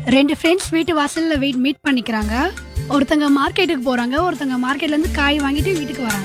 ரெண்டு ஃப்ரெண்ட்ஸ் வீட்டு வாசல்ல மீட் பண்ணிக்கிறாங்க. ஒருத்தங்க மார்க்கெட்டுக்கு போறாங்க, ஒருத்தங்க மார்க்கெட்ல இருந்து காய் வாங்கிட்டு வீட்டுக்கு வராங்க.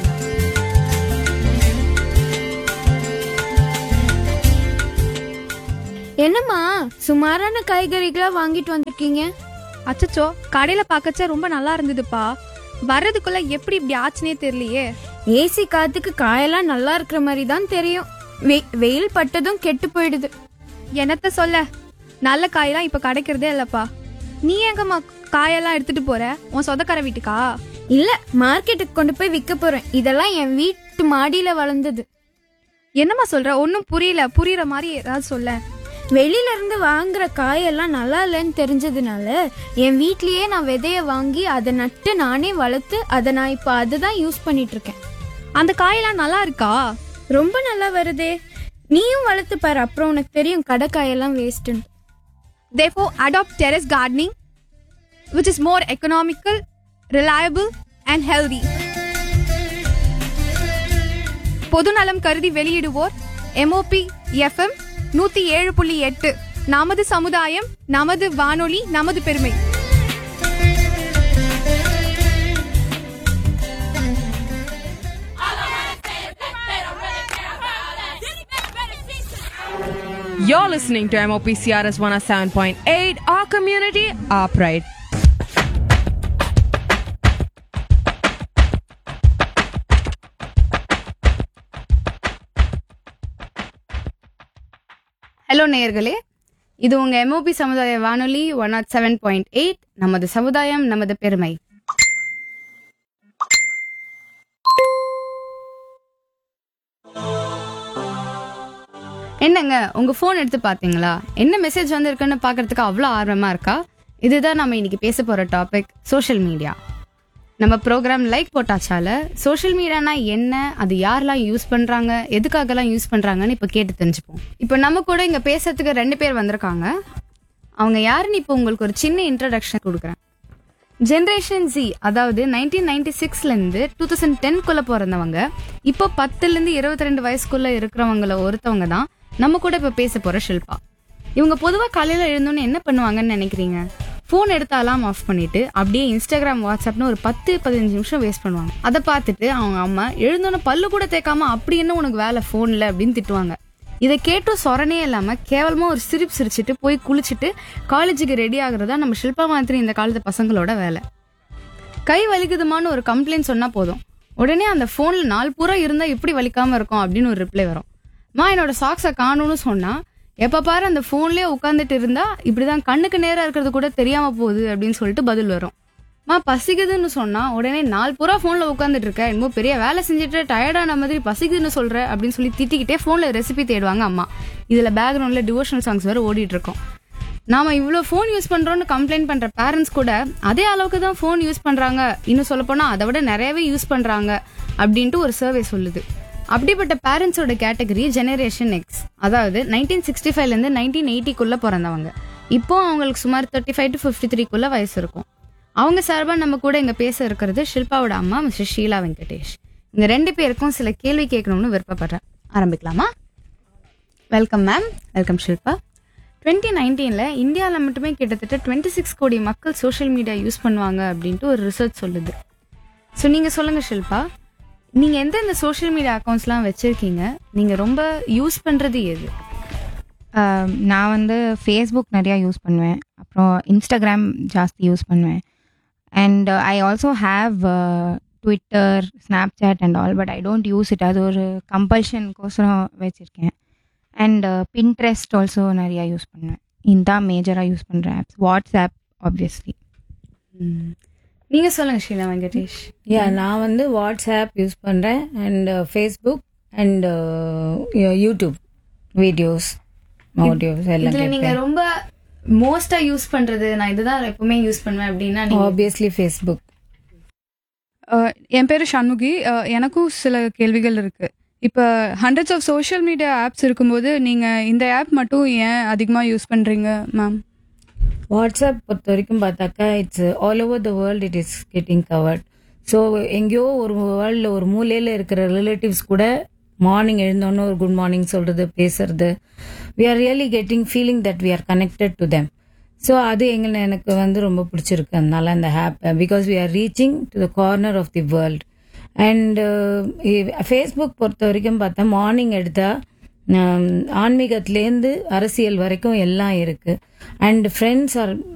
என்னம்மா சுமாரான காய்கறிகளா வாங்கிட்டு வந்திருக்கீங்க? அச்சச்சோ, கடையில பார்க்கச்ச ரொம்ப நல்லா இருந்ததுப்பா. வர்றதுக்குள்ள எப்படி இப்படி ஆச்சுனே தெரியலையே. ஏசி காத்துக்கு காயெல்லாம் நல்லா இருக்கிற மாதிரி தான் தெரியும். வெயில் பட்டதும் கெட்டு போயிடுது. என்னத்த சொல்ல, நல்ல காயெல்லாம் இப்ப கிடைக்கிறதே இல்லப்பா. நீ எங்கம்மா காயெல்லாம் எடுத்துட்டு போற? உன் சொந்தக்கார வீட்டுக்கா? இல்ல, மார்க்கெட்டுக்கு கொண்டு போய் விற்க போறேன். இதெல்லாம் என் வீட்டு மாடியில வளர்ந்தது. என்னம்மா சொல்ற? ஒன்னும் புரியல. புரியுற மாதிரி ஏதாவது சொல்ல. வெளியில இருந்து வாங்குற காயெல்லாம் நல்லா இல்லைன்னு தெரிஞ்சதுனால என் வீட்லயே நான் விதைய வாங்கி அதை நட்டு நானே வளர்த்து அதை நான் இப்போ அதை தான் யூஸ் பண்ணிட்டு இருக்கேன். அந்த காயெல்லாம் நல்லா இருக்கா? ரொம்ப நல்லா வருதே. நீயும் வளர்த்து பாரு, அப்புறம் உனக்கு தெரியும் கடை காயெல்லாம் வேஸ்ட்னு. Therefore, adopt terrace gardening, which is more economical, reliable and healthy. பொதுநலம் கருதி வெளியிடுவோர் MOP FM 107.8. நமது சமுதாயம், நமது வானொலி, நமது பெருமை. You're listening to MOP CRS 107.8, our community, our pride. Hello நேயர்களே, இது உங்க MOP சமுதாய வானொலி 107.8, நமது சமுதாயம் நமது பெருமை. என்னங்க, உங்க போன் எடுத்து பாத்தீங்களா? என்ன மெசேஜ் வந்திருக்குன்னு பாக்குறதுக்கு அவ்வளோ ஆர்வமா இருக்கா? இதுதான் நம்ம இன்னைக்கு பேச போற டாபிக், சோஷியல் மீடியா. நம்ம ப்ரோக்ராம் லைக் போட்டாச்சால சோஷியல் மீடியானா என்ன, அது யாரெல்லாம் யூஸ் பண்றாங்க, எதுக்காகலாம் யூஸ் பண்றாங்கன்னு இப்போ கேட்டு தெரிஞ்சுப்போம். இப்போ நம்ம கூட இங்க பேசுறதுக்கு 2 பேர் வந்திருக்காங்க. அவங்க யாருன்னு இப்போ உங்களுக்கு ஒரு சின்ன இன்ட்ரடக்ஷன் கொடுக்குறேன். ஜென்ரேஷன் Z, அதாவது 1996லேருந்து 2010குள்ள பிறந்தவங்க, இப்போ 10லேருந்து 22 வயசுக்குள்ள இருக்கிறவங்கள ஒருத்தவங்க தான் நம்ம கூட இப்போ பேச போற ஷில்பா. இவங்க பொதுவாக காலையில் எழுந்தோன்னு என்ன பண்ணுவாங்கன்னு நினைக்கிறீங்க? ஃபோன் எடுத்து அலாம் ஆஃப் பண்ணிட்டு அப்படியே இன்ஸ்டாகிராம், வாட்ஸ்அப்னு ஒரு 10-15 நிமிஷம் வேஸ்ட் பண்ணுவாங்க. அதை பார்த்துட்டு அவங்க அம்மா எழுந்தோன்னு பல்லு கூட தேய்க்காம அப்படி என்ன உனக்கு வேலை ஃபோனில் அப்படின்னு திட்டுவாங்க. இதை கேட்டும் சொரணே இல்லாமல் கேவலமாக ஒரு சிரிச்சிட்டு போய் குளிச்சுட்டு காலேஜுக்கு ரெடி ஆகுறதா நம்ம ஷில்பா மாதிரி இந்த காலத்து பசங்களோட வேலை. கை வலிக்குதுமான்னு ஒரு கம்ப்ளைண்ட் சொன்னால் போதும், உடனே அந்த ஃபோனில் நாள் பூரா இருந்தால் எப்படி வலிக்காமல் இருக்கும் அப்படின்னு ஒரு ரிப்ளை வரும். என்னோட சாக்ஸை காணும்னு சொன்னால் எப்போ பாரு அந்த ஃபோன்லேயே உட்காந்துட்டு இருந்தா இப்படிதான் கண்ணுக்கு நேராக இருக்கிறது கூட தெரியாம போகுது அப்படின்னு சொல்லிட்டு பதில் வரும். பசிக்குதுன்னு சொன்னா உடனே நாள் பூரா ஃபோனில் உட்காந்துட்டு இருக்க, இன்னும் பெரிய வேலை செஞ்சுட்டு டயர்டான மாதிரி பசிக்குதுன்னு சொல்ற அப்படின்னு சொல்லி திட்டிக்கிட்டே ஃபோனில் ரெசிபி தேடுவாங்க அம்மா. இதில் பேக்ரவுண்ட்ல டிவோஷனல் சாங்ஸ் வேறு ஓடிட்டு இருக்கோம். நாம இவ்வளோ ஃபோன் யூஸ் பண்றோம்னு கம்ப்ளைண்ட் பண்ற பேரண்ட்ஸ் கூட அதே அளவுக்கு தான் ஃபோன் யூஸ் பண்றாங்க, இன்னும் சொல்லப்போனா அதை விட நிறையவே யூஸ் பண்றாங்க அப்படின்ட்டு ஒரு சர்வே சொல்லுது. அப்படிப்பட்ட பேரண்ட்ஸோட கேட்டகரி ஜெனரேஷன் எக்ஸ், அதாவது 1965லேருந்து 1980க்குள்ள பிறந்தவங்க. இப்போ அவங்களுக்கு சுமார் 35 to 53க்குள்ள வயசு இருக்கும். அவங்க சார்பாக நம்ம கூட இங்கே பேச இருக்கிறது ஷில்பாவோட அம்மா மிஸ்டர் ஷீலா வெங்கடேஷ். இங்கே 2 பேருக்கும் சில கேள்வி கேட்கணும்னு விருப்பப்படுறேன். ஆரம்பிக்கலாமா? Welcome ma'am. வெல்கம் ஷில்பா. 2019ல் இந்தியாவில் மட்டுமே கிட்டத்தட்ட 26 கோடி மக்கள் சோஷியல் மீடியா யூஸ் பண்ணுவாங்க அப்படின்ட்டு ஒரு ரிசர்ச் சொல்லுது. ஸோ நீங்கள் சொல்லுங்கள் ஷில்பா, நீங்கள் எந்தெந்த சோஷியல் மீடியா அக்கௌண்ட்ஸ்லாம் வச்சுருக்கீங்க? நீங்கள் ரொம்ப யூஸ் பண்ணுறது எது? நான் வந்து ஃபேஸ்புக் நிறையா யூஸ் பண்ணுவேன், அப்புறம் இன்ஸ்டாகிராம் ஜாஸ்தி யூஸ் பண்ணுவேன். And I also have Twitter, Snapchat and all, but I don't use it. அது ஒரு கம்பல்ஷனுக்கோசரம் வச்சுருக்கேன். அண்ட் பின்ட்ரெஸ்ட் ஆல்சோ நிறையா யூஸ் பண்ணுவேன். இதுதான் மேஜராக யூஸ் பண்ணுற ஆப்ஸ். WhatsApp obviously. நீங்கள் சொல்லுங்கள் ஷீலா வெங்கடேஷ். நான் வந்து வாட்ஸ்ஆப் யூஸ் பண்ணுறேன், and Facebook and YouTube videos, audios எல்லாம். இதில் நீங்கள் ரொம்ப மோஸ்ட்டாக யூஸ் பண்ணுறது, நான் இதுதான் எப்பவுமே யூஸ் பண்ணுவேன் அப்படின்னா? Obviously Facebook. என் பேர் ஷண்முகி. எனக்கும் சில கேள்விகள் இருக்குது. இப்போ hundreds of social media apps இருக்கும்போது நீங்கள் இந்த ஆப் மட்டும் ஏன் அதிகமாக யூஸ் பண்ணுறீங்க மேம்? வாட்ஸ்அப் பொறுத்த வரைக்கும் பார்த்தாக்கா it's all over the world, it is getting covert. So எங்கேயோ ஒரு வேர்ல்டில் ஒரு மூலையில் இருக்கிற ரிலேட்டிவ்ஸ் கூட மார்னிங் எழுந்தோன்னு ஒரு குட் மார்னிங் சொல்கிறது, பேசுறது, we are really getting feeling that we are connected to them. So அது எனக்கு வந்து ரொம்ப பிடிச்சிருக்கு. அதனால அந்த because we are reaching to the corner of the world. And Facebook பொறுத்த வரைக்கும் பார்த்தா மார்னிங் எடுத்தால் ஆன்மீகத்துலேருந்து அரசியல் வரைக்கும் எல்லாம் இருக்குது. And friends R